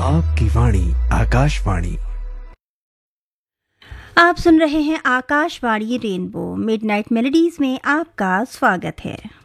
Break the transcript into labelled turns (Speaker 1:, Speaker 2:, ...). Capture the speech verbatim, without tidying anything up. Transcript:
Speaker 1: आपकी वाणी आकाशवाणी।
Speaker 2: आप सुन रहे हैं आकाशवाणी रेनबो। मिडनाइट मेलोडीज में आपका स्वागत है।